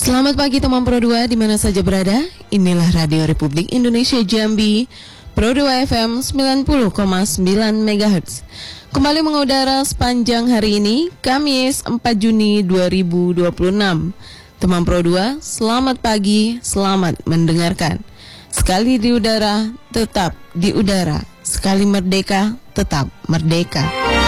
Selamat pagi teman Pro 2 di mana saja berada. Inilah Radio Republik Indonesia Jambi, Pro 2 FM 90,9 MHz. Kembali mengudara sepanjang hari ini, Kamis 4 Juni 2026. Teman Pro 2, selamat pagi, selamat mendengarkan. Sekali di udara, tetap di udara. Sekali merdeka, tetap merdeka.